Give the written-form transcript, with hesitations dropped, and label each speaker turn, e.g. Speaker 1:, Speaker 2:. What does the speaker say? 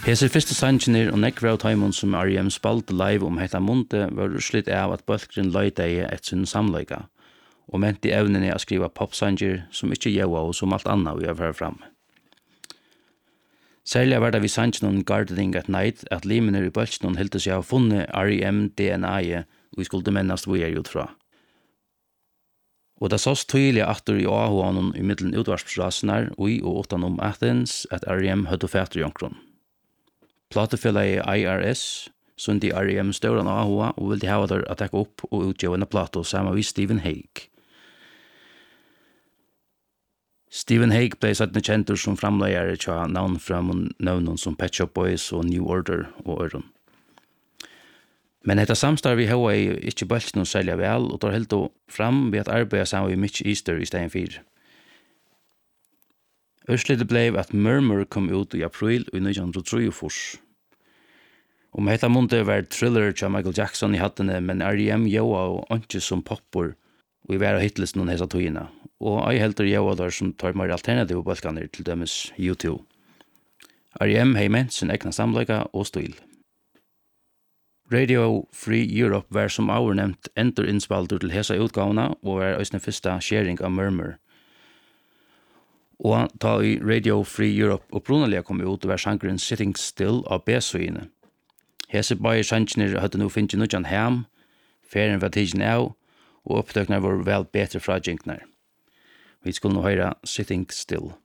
Speaker 1: Hesir fyrste sannsynir og nekra av taimon som R.E.M. spalte live hetta munte var slitt av at bølgren løytaði et sin samleika, og menti evnene å skriva popsanger som ikkje gjeva og som alt anna vi har vært fram. Særlig var det vi sannsynn Gardening at Night at limener i bølgren hilde seg av funnet R.E.M. DNA-et og vi skulle mennast vi ut fra. Og det sås tydelig atter i AH-anon i middelen utvarsprasnar og i og utenom Athens at R.E.M. hødde fætter i omkron. Platefellegi IRS sundi R.E.M. stauran AH og vildi hava der at tekka upp og utgjeva en plato saman vi Stephen Hague. Stephen Hague blei sattne kjentur som framleiare tja navn fram navnon som Pet Shop Boys og New Order og øron. Men hetta samstarv vi hava er ikkje balt noe selja vel, og tar helt fram ved at arbeida saman vi Mitch Easter i stedet fyrir. Ørslitet blei at Murmur kom ut i april i 1943. Hetta munde var Thriller til Michael Jackson i hattene, men R.E.M. gjeva og ikke som popper, og i væra hitlisten noen hesa togina. Og ei helter gjeva der som tar mer alternative balkaner til dømes U2. R.E.M. hei ment sin egna samleika og stil. Radio Free Europe var som nevnt endur innspaldur til hesa utgavna og var eisne fyrsta sharing av Murmur. Og ta i Radio Free Europe opprunalega kom ut var sangren Sitting Still av B-søyene. Hese bare sangner hadde nu finnst nudjan hem, ferien var tidsen av, og opptøknar var vel betre fra jinknar. Vi skulle nå høyra Sitting Still.